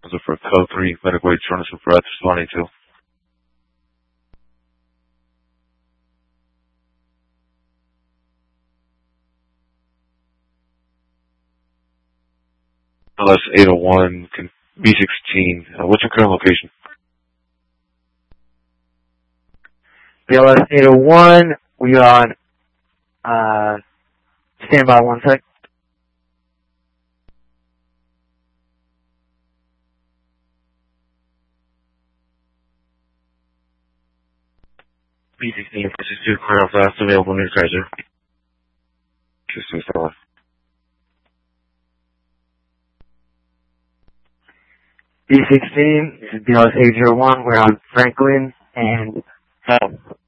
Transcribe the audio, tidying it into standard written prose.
Was it for code 3, medical aid shortness of breath, responding to LS 801 B16. What's your current location? BLS 801, we on, stand by 1 sec. B16, 462, clear off fast, available near Kaiser. Just install. B16, this is BLS 801, we're on Franklin, and